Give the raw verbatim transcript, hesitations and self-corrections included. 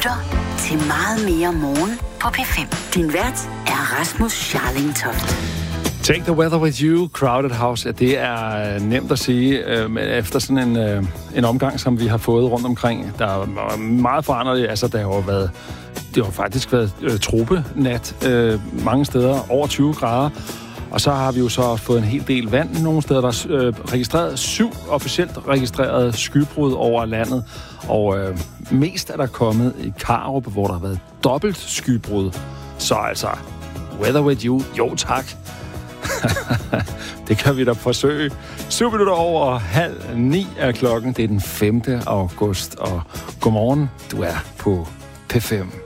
lytter til Meget mere morgen på P fem. Din vært er Rasmus Scharling Toft. Take the weather with you, Crowded House. Ja, det er nemt at sige, øh, efter sådan en, øh, en omgang, som vi har fået rundt omkring. Der er meget forandret. Altså, der har jo været, det har faktisk været øh, tropenat øh, mange steder, over tyve grader. Og så har vi jo så fået en hel del vand nogle steder. Der er øh, registreret syv officielt registrerede skybrud over landet. Og øh, mest er der kommet i Karup, hvor der har været dobbelt skybrud. Så altså, weather with you, jo tak. Det kan vi da forsøge. Syv minutter over halv ni er klokken. Det er den femte august, og godmorgen, du er på P fem.